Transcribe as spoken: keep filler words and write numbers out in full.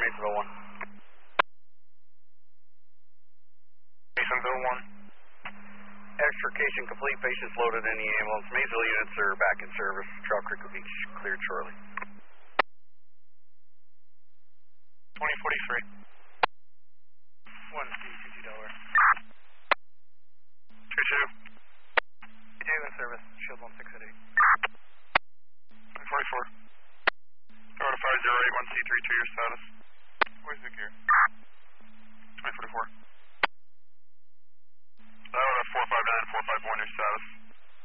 Masonville one. Masonville one. Extrication complete, patients loaded in the ambulance. Maysville units are back in service. Trail Creek will be cleared shortly. twenty forty-three. one C, two two Delaware. two two. two two in service, shield one six at eight. one forty-four. Florida five zero eight one C three two, your status. Where's Vic here?